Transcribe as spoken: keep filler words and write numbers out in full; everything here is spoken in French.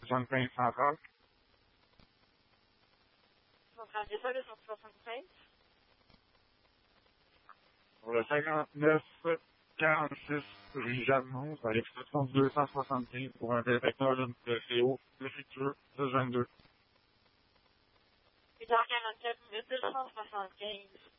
soixante-quinze centrale. Centrale des sols, le cent soixante-quinze. Pour le cinquante-neuf quarante-six rue Jeanne-Mance, à l'expression deux cent soixante-quinze pour un détecteur de C O, préfecture deux vingt-deux. huit heures quarante-quatre minutes, deux cent soixante-quinze.